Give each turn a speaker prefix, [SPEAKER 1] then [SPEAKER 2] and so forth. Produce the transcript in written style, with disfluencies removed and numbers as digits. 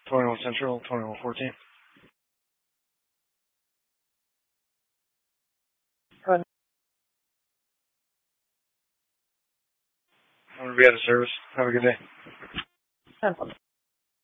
[SPEAKER 1] 21 Central, 2114. I'm going to be out of service. Have a good day.